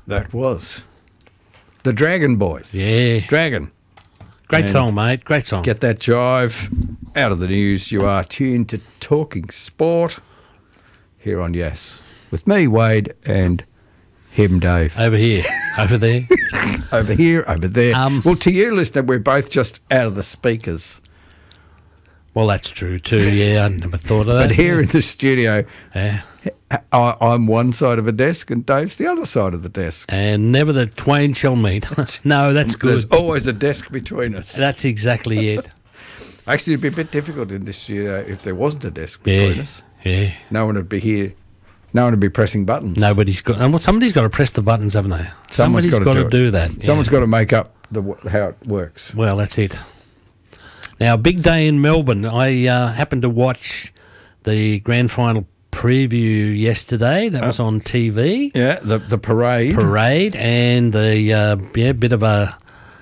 That was the Dragon Boys. Yeah. Dragon. Great And song, mate. Great song. Get that jive out of the news. You are tuned to Talking Sport here on Yes. With me, Wade, and him, Dave. Over here. Over there. Over here, over there. Well, to you, listener, we're both just out of the speakers. Well, that's true too, yeah. I never thought of that. But here in the studio, Yeah. I'm one side of a desk and Dave's the other side of the desk. And never the twain shall meet. No, that's good. There's always a desk between us. That's exactly it. Actually, it'd be a bit difficult in this studio if there wasn't a desk between us. Yeah. No one would be here. No one would be pressing buttons. Nobody's got... And somebody's got to press the buttons, haven't they? Somebody's got to do that. Someone's got to make up how it works. Well, that's it. Now, big day in Melbourne. I happened to watch the grand final preview yesterday. That was on TV. Yeah, the parade. Parade and the bit of a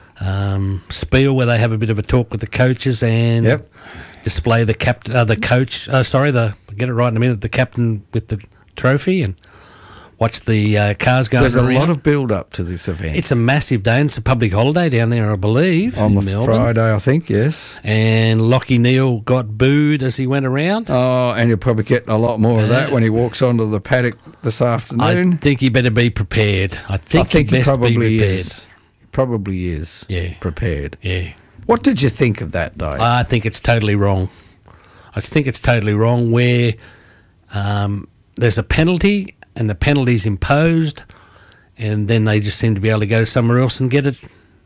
spiel where they have a bit of a talk with the coaches and display the coach. Get it right in a minute. The captain with the trophy and watch the cars going There's around. a lot of build-up to this event. It's a massive day, and it's a public holiday down there, I believe, on in the Melbourne. Friday, I think, yes. And Lachie Neale got booed as he went around. Oh, and you'll probably get a lot more of that when he walks onto the paddock this afternoon. I think he better be prepared. I think he best probably be prepared. is. Probably is. Yeah. Prepared. Yeah. What did you think of that, Dave? I think it's totally wrong. I think it's totally wrong where there's a penalty and the penalty's imposed and then they just seem to be able to go somewhere else and get it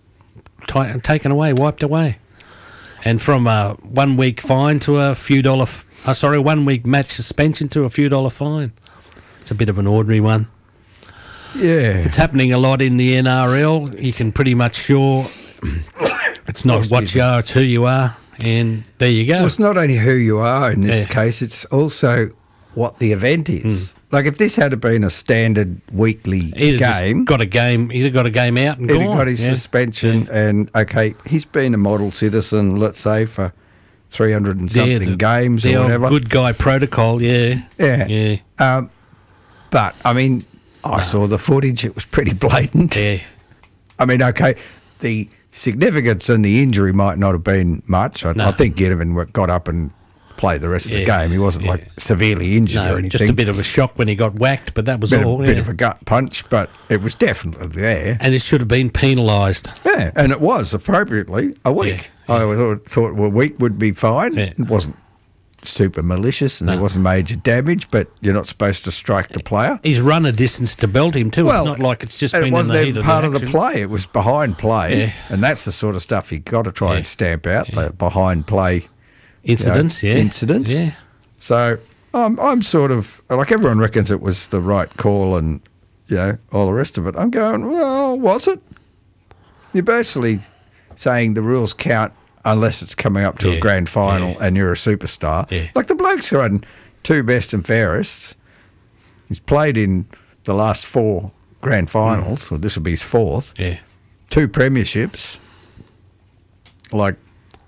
taken away, wiped away. And from a 1 week fine to a few dollar... 1 week match suspension to a few dollar fine. It's a bit of an ordinary one. Yeah. It's happening a lot in the NRL. You can pretty much sure it's not what you are, it's who you are, and there you go. Well, it's not only who you are in this case, it's also what the event is. Like if this had been a standard weekly game, He'd have got a game out and he'd gone. have got his suspension and, okay, he's been a model citizen, let's say, for 300 and something games or whatever. Good guy protocol, yeah. But, I mean, I saw the footage. It was pretty blatant. Yeah. I mean, okay, the significance and the injury might not have been much. I think Ginnivan got up and played the rest of the game. He wasn't, like, severely injured or anything. Just a bit of a shock when he got whacked, but that was all. A bit of a gut punch, but it was definitely there. And it should have been penalised. Yeah, and it was, appropriately, a week. I thought a week would be fine. It wasn't super malicious and there wasn't major damage, but you're not supposed to strike the player. He's run a distance to belt him too. Well, it's not like it's just been in the heat of the action. It wasn't even part of the play. It was behind play, and that's the sort of stuff you've got to try and stamp out, the behind play incidents. Incidents. Yeah. So I'm sort of, like everyone reckons it was the right call and, all the rest of it. I'm going, well, was it? You're basically saying the rules count unless it's coming up to a grand final and you're a superstar. Yeah. Like the bloke's run 2 best and fairest. He's played in the last 4 grand finals, or this will be his 4th. Yeah. 2 premierships. Like,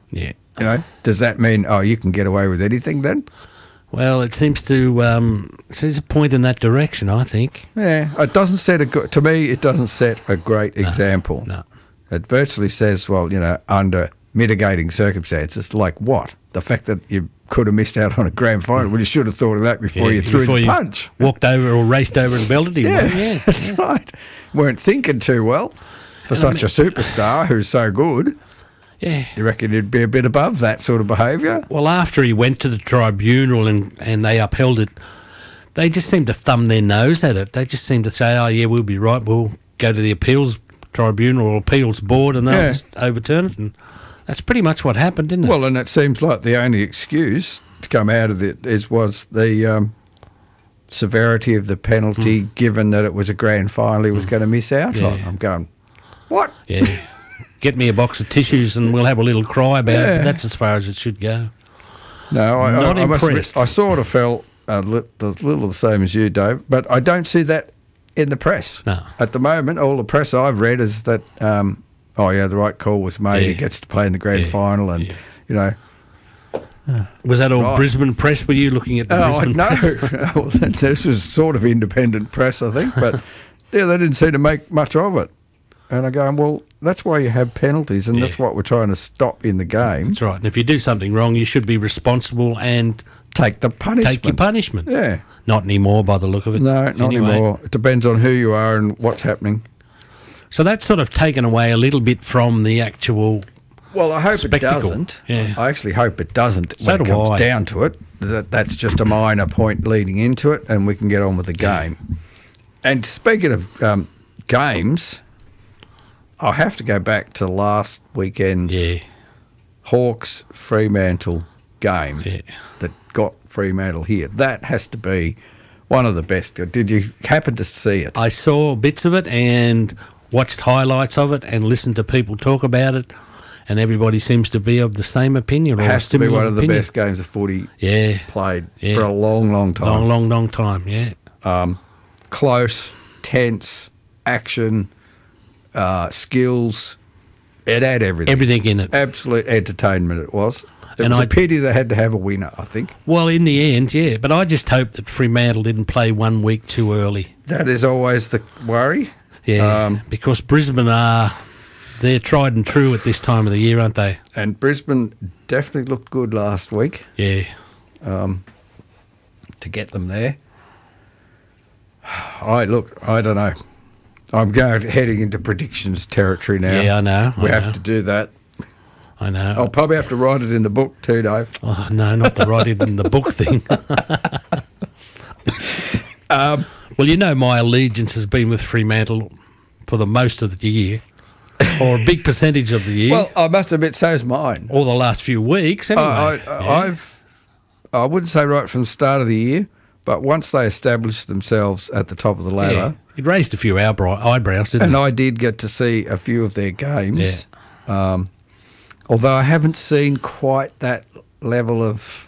does that mean, you can get away with anything then? Well, it seems to seems a point in that direction, I think. Yeah, it doesn't set to me, it doesn't set a great example. No. It virtually says, well, under mitigating circumstances, like what? The fact that you could have missed out on a grand final. Well, you should have thought of that before you threw the punch. Walked over or raced over and belted him. Yeah, that's right. Weren't thinking too well for such a superstar who's so good. Yeah. You reckon he'd be a bit above that sort of behaviour? Well, after he went to the tribunal and they upheld it, they just seemed to thumb their nose at it. They just seemed to say, we'll be right. We'll go to the appeals tribunal or appeals board and they'll just overturn it. And that's pretty much what happened, didn't it? Well, and it seems like the only excuse to come out of it was the severity of the penalty, given that it was a grand final he was going to miss out on. I'm going, what? Yeah. Get me a box of tissues and we'll have a little cry about it. But that's as far as it should go. No, Not I must impressed. admit, I sort of felt a little the same as you, Dave, but I don't see that in the press. No. At the moment, all the press I've read is that, the right call was made. He gets to play in the grand final and, Was that all Brisbane press? Were you looking at the Brisbane press? No. This was sort of independent press, I think, but Yeah, they didn't seem to make much of it. And I go, well, that's why you have penalties, and that's what we're trying to stop in the game. That's right. And if you do something wrong, you should be responsible and Take the punishment. take your punishment. Yeah. Not anymore by the look of it. No, not Anyway. anymore. It depends on who you are and what's happening. So that's sort of taken away a little bit from the actual... Well, I hope Spectacle. it doesn't. Yeah. I actually hope it doesn't So when it do comes I. down to it. That's just a minor point leading into it, and we can get on with the game. And speaking of games, I'll have to go back to last weekend's Yeah. Hawks Fremantle game Yeah. that got Fremantle here. That has to be one of the best. Did you happen to see it? I saw bits of it and watched highlights of it and listened to people talk about it, and everybody seems to be of the same opinion. It or a has to be similar one of the opinion. best games of footy Yeah. played Yeah. for a long, long time. Long, long, long time, yeah. Close, tense, action, skills. It had everything. Everything in it. Absolute entertainment it was. It And was I- a pity they had to have a winner, I think. Well, in the end, yeah. But I just hope that Fremantle didn't play 1 week too early. That is always the worry. Yeah, because Brisbane they're tried and true at this time of the year, aren't they? And Brisbane definitely looked good last week Yeah. to get them there. I don't know. I'm heading into predictions territory now. Yeah, I know. We I have know. to do that. I know. I'll probably have to write it in the book too, Dave. Oh, no, not the write it in the book thing. Well, you know my allegiance has been with Fremantle for the most of the year, or a big percentage of the year, Well, I must admit, so's mine. or the last few weeks anyway. I wouldn't say right from the start of the year, but once they established themselves at the top of the ladder, Yeah. It raised a few eyebrows, didn't and it? I did get to see a few of their games, although I haven't seen quite that level of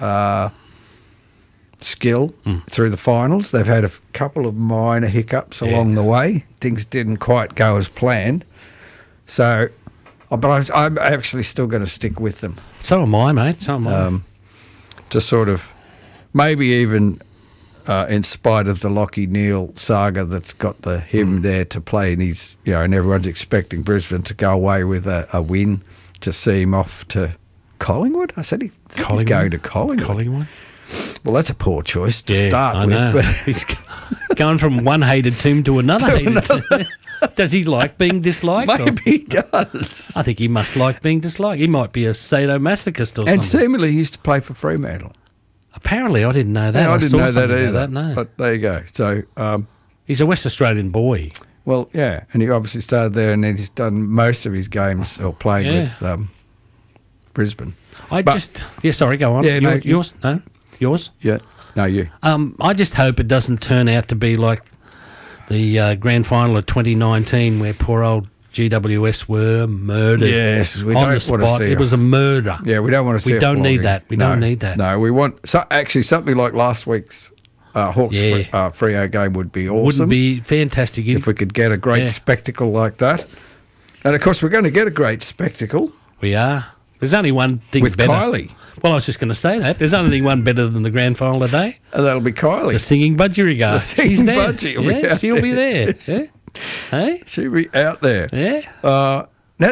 skill through the finals. They've had a couple of minor hiccups along the way. Things didn't quite go as planned. So, but I'm actually still going to stick with them. So am I, mate. So am I. To sort of maybe even in spite of the Lockie Neal saga that's got him there to play, and he's and everyone's expecting Brisbane to go away with a win to see him off to Collingwood. I said he's going to Collingwood. Collingwood. Well, that's a poor choice to Yeah, start I with. know. But He's going from one hated team to another hated team. Does he like being disliked? or- maybe he does. I think he must like being disliked. He might be a sadomasochist or And something. seemingly he used to play for Fremantle. Apparently, I didn't know that. Yeah, I didn't saw know that something about either. no. But there you go. So, He's a West Australian boy. well, yeah, and he obviously started there, and then he's done most of his games or played Yeah. with Brisbane. Sorry, go on. Yeah, no, yours? No? Yours? Yeah, no, you. I just hope it doesn't turn out to be like the grand final of 2019 where poor old GWS were murdered. Yes, we on don't the want to spot. see It was a murder. Yeah, we don't want to see. We a don't need flogging. that. We don't need that. No, we want actually something like last week's Hawks Yeah. Freo game would be awesome. Wouldn't be fantastic if we could get a great Yeah. spectacle like that. And of course, we're going to get a great spectacle We are. There's only one thing with better. Kylie, Well, I was just going to say that. There's only one better than the grand final today. and that'll be Kylie. The singing budgerigar. The singing She's there. budgie will be Yeah, out she'll be there. there. Yeah. Hey? She'll be out there. Yeah. Now,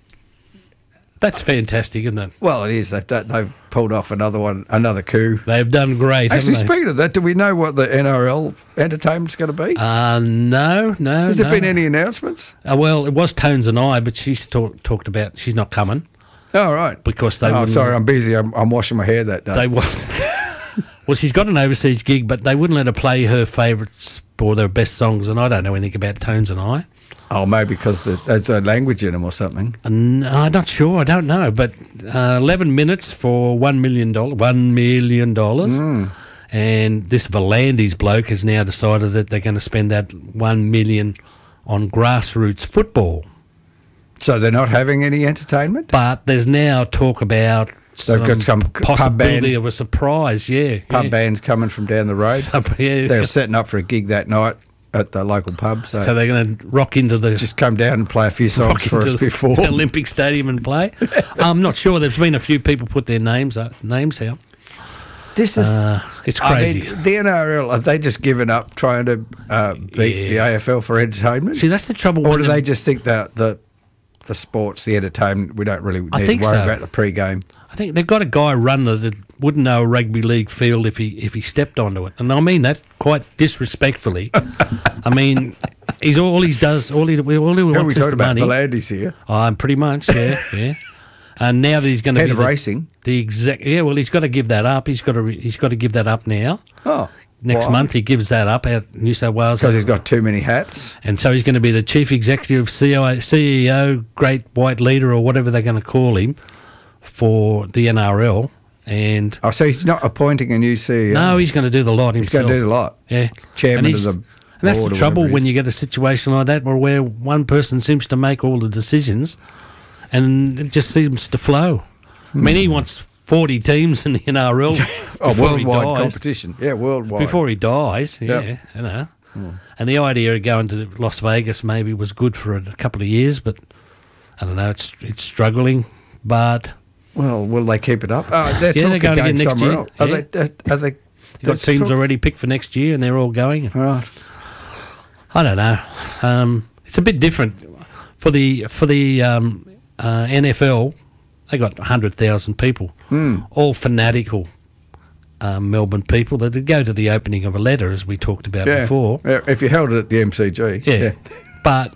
That's fantastic, isn't it? well, it is. They've pulled off another coup. They've done great. Actually, haven't they? speaking of that, do we know what the NRL entertainment's going to be? No. Has there been any announcements? Well, it was Tones and I, but she's talked about she's not coming Oh, right. because they I'm wouldn't. sorry, I'm busy. I'm washing my hair that day. They wasn't. Well, she's got an overseas gig, but they wouldn't let her play her favourites or their best songs, and I don't know anything about Tones and I. Oh, maybe because there's a language in them or something. And I'm not sure. I don't know. But 11 minutes for $1 million. $1 million. And this Volandis bloke has now decided that they're going to spend that $1 million on grassroots football. So they're not having any entertainment? But there's now talk about got some pub possibility band. of a surprise. Yeah. Pub bands coming from down the road. Yeah. They're setting up for a gig that night at the local pub. So, So they're going to rock into the just come down and play a few songs for us before. the Olympic Stadium and play. I'm not sure. There's been a few people put their names out. This is it's crazy. I mean, the NRL, have they just given up trying to beat the AFL for entertainment? See, that's the trouble. Or do they just think that the sports, the entertainment, we don't really need to worry about the pre-game? I think they've got a guy run that wouldn't know a rugby league field if he stepped onto it, and I mean that quite disrespectfully. I mean, all he wants Who are we is talking the about? money. V'landys here. I'm pretty much, yeah. And now that he's going to Head be of racing. well, he's got to give that up. He's got to give that up now. Oh. Next month he gives that up out New South Wales. Because he's got too many hats. And so he's going to be the chief executive, CEO, great white leader, or whatever they're going to call him, for the NRL. And so he's not appointing a new CEO. no, he's going to do the lot himself. He's going to do the lot. Yeah, Chairman and of the and that's board the or trouble whatever it when is. you get a situation like that, where one person seems to make all the decisions, and it just seems to flow. I mean, he wants 40 teams in the NRL. worldwide competition. Yeah, worldwide. Before he dies, Yep. you know. And the idea of going to Las Vegas maybe was good for a couple of years, but I don't know, it's struggling. But Well, will they keep it up? They're they're talking going again next somewhere year. else. Yeah. Are they? you've got teams already picked for next year, and they're all going. Right. I don't know. It's a bit different for the NFL. They got 100,000 people, all fanatical Melbourne people that would go to the opening of a letter, as we talked about before. Yeah, if you held it at the MCG. Yeah. But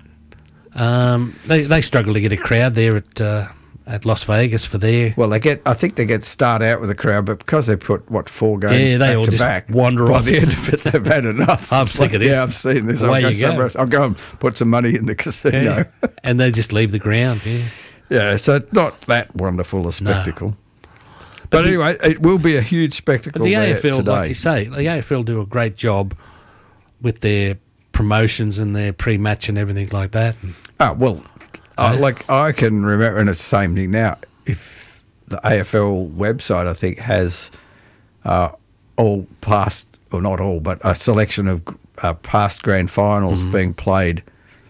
they struggle to get a crowd there at Las Vegas for their. Well, I think they start out with a crowd, but because they put 4 games Yeah, they back all to just back, wander by off. the end of it, they've had enough. I'm It's sick of this. Yeah, I've seen this. Away you go. I'll go and put some money in the casino. Yeah. And they just leave the ground. Yeah. Yeah, so it's not that wonderful a spectacle. But anyway, it will be a huge spectacle But the there AFL, today. like you say, the AFL do a great job with their promotions and their pre-match and everything like that. Oh, well, I can remember, and it's the same thing now, if the AFL website, I think, has all past, or not all, but a selection of past grand finals being played,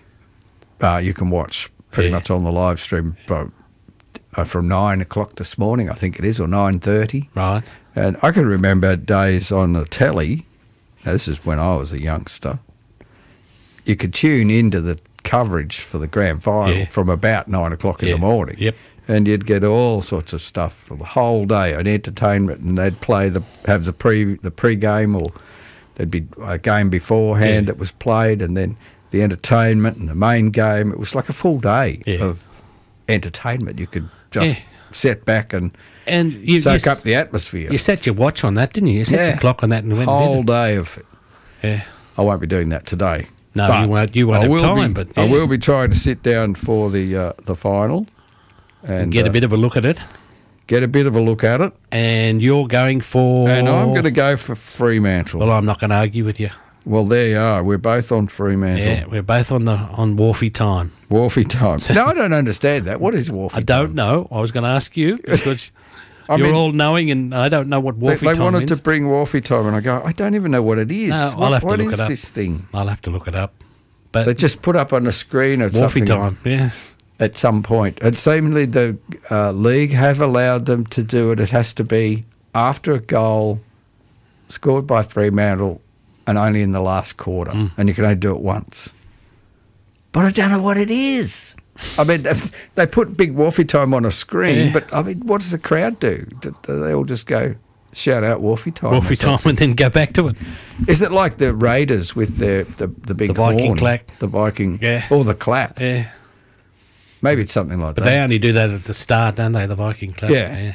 you can watch pretty much on the live stream from 9 o'clock this morning, I think it is, or 9:30. Right. And I can remember days on the telly, now this is when I was a youngster, you could tune into the coverage for the grand final from about 9 o'clock in the morning. Yep. And you'd get all sorts of stuff for the whole day on entertainment, and they'd have the pre-game, or there'd be a game beforehand that was played, and then the entertainment and the main game. It was like a full day of entertainment. You could just sit back and you soak up the atmosphere. You set your watch on that, didn't you? You set your clock on that and went and whole did it. day of it. Yeah. I won't be doing that today. No, But you won't I have will time. be, But I will be trying to sit down for the final and get a bit of a look at it. get a bit of a look at it. And you're going for... And I'm going to go for Fremantle. Well, I'm not going to argue with you. Well, there you are. We're both on Fremantle. Yeah, we're both on Wharfie time. Wharfie time. No, I don't understand that. What is Wharfie I time? don't know. I was going to ask you because you're all knowing, and I don't know what Wharfie They time wanted means. to bring Wharfie time, and I go, I don't even know what it is. No, I'll have to what look is it up. this thing? I'll have to look it up. But They just put up on the screen or Wharfie something time, yeah. at some point. And seemingly the league have allowed them to do it. It has to be after a goal scored by Fremantle and only in the last quarter. And you can only do it once. But I don't know what it is. I mean, they put big Wharfie time on a screen, but I mean, what does the crowd do? Do they all just go shout out Wharfie time? or Wharfie something? time and then go back to it. Is it like the Raiders with the big The Viking horn? clap. The Viking, Yeah. or the clap. Yeah. Maybe it's something like But that. they only do that at the start, don't they, the Viking Club? Yeah.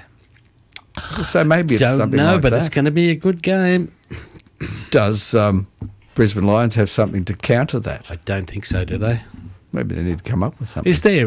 So maybe it's Don't something know, like but that. it's going to be a good game. Does Brisbane Lions have something to counter that? I don't think so, do they? Maybe they need to come up with something. Is their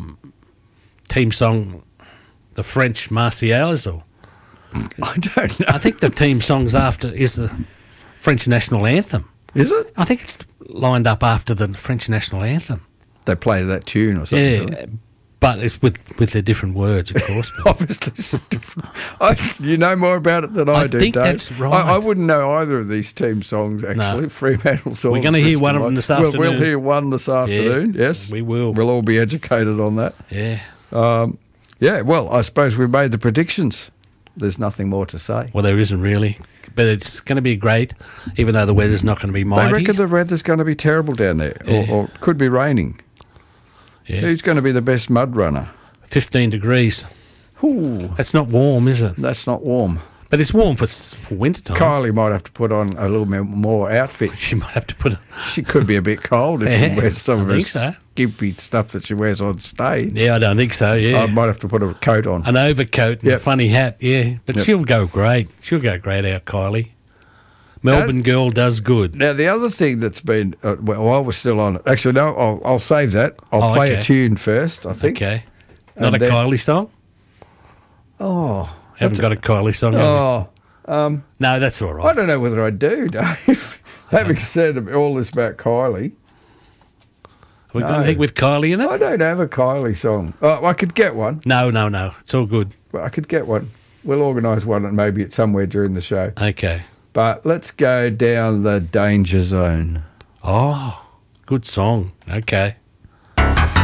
team song the French Marseillaise? Or I don't know. I think the team song's after is the French national anthem. Is it? I think it's lined up after the French national anthem. They play that tune or something. don't they? Yeah, but it's with the different words, of course. But Obviously, some different. You know more about it than I, I do, think Dave. that's right. I wouldn't know either of these team songs, actually. Fremantle songs. We're gonna hear Brisbane one of them Lions. this afternoon. We'll hear one this afternoon, yes. we will. We'll all be educated on that. yeah. Yeah, well, I suppose we made the predictions. there's nothing more to say. Well, there isn't really, but it's going to be great, even though the weather's not going to be They mighty. reckon the weather's going to be terrible down there, or it could be raining. Yeah. Who's going to be the best mud runner? 15 degrees. Ooh, That's not warm, is it? that's not warm. But it's warm for winter time. Kylie might have to put on a little bit more outfit. She might have to put. She could be a bit cold if Yeah, she wears some of I her think so. gimpy stuff that she wears on stage. Yeah, I don't think so. Yeah, I might have to put a coat on. an overcoat and a Yep. funny hat. Yeah, but Yep. she'll go great. She'll go great out, Kylie. Melbourne girl does good. Now, the other thing that's been, while we're still on it, actually, no, I'll save that. I'll Oh, play okay. a tune first, I think. Okay, not a And then- Kylie song. Oh, Haven't got a Kylie song. have you? oh, No, that's all I right. don't know whether I do, Dave. Having said all this about Kylie, We've got no. anything with Kylie in I it. don't have a Kylie song. Oh, I could get one. No. It's all good. But I could get one. We'll organise one and maybe it's somewhere during the show. Okay. But let's go down the danger zone. Oh, good song. Okay.